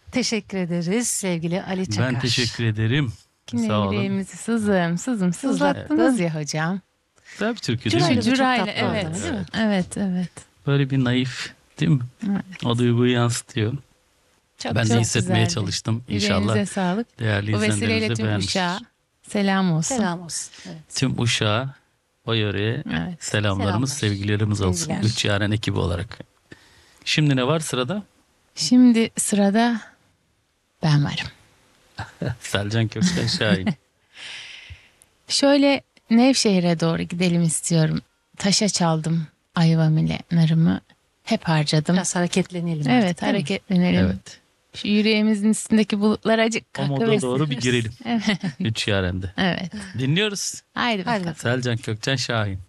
Teşekkür ederiz sevgili Ali Çakar. Ben teşekkür ederim. Yine Sağ olun. yüreğimizi sızlattınız ya hocam. Güzel bir türkü değil mi? Cürayla da çok Cürayla, tatlı evet. oldu, değil mi? Evet. Böyle bir naif değil mi? Evet. O duyguyu yansıtıyor. Çok, Ben de çok hissetmeye güzeldi. çalıştım. İnşallah Yüreğinize sağlık. değerli Bu vesileyle izleyenlerimiz de tüm beğenmiş. Uşak'a selam olsun. Selam olsun. Evet. Tüm Uşak'a, o yöreye Evet. selamlarımız, Selamlar. sevgilerimiz olsun. Sevgiler. Üç Yaren ekibi olarak. Şimdi ne var sırada? Şimdi sırada ben varım. Selcan Kökten Şahin. Şöyle Nevşehir'e doğru gidelim istiyorum. Taşa çaldım ayvamı ile narımı. Hep harcadım. Biraz hareketlenelim. Evet, artık, değil mi? hareketlenelim. Evet. Şu yüreğimizin üstündeki bulutlar acık O moda kakıversin. doğru bir girelim. Evet. Üç Yaren'de. Evet. Dinliyoruz. Haydi Haydi bakalım. Selcan Kökten Şahin.